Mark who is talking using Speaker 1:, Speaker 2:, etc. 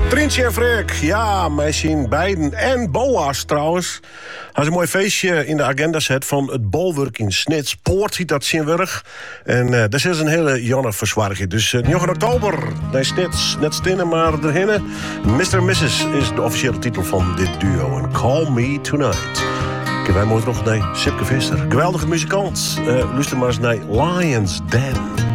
Speaker 1: Trintje en Freek, ja, mij zien beiden. En Boas trouwens. Hij is een mooi feestje in de agenda set van het bolwerk in Snits. Poort ziet dat Zinwurg. En dat is een hele jonge verzwarging. Dus 9 oktober, nee, Snits, net stinnen maar erhinnen. Mr. Mrs. is de officiële titel van dit duo. En Call Me Tonight. Wij moeten nog naar Sipke Visser. Geweldige muzikant. Luister maar eens naar Lions Den.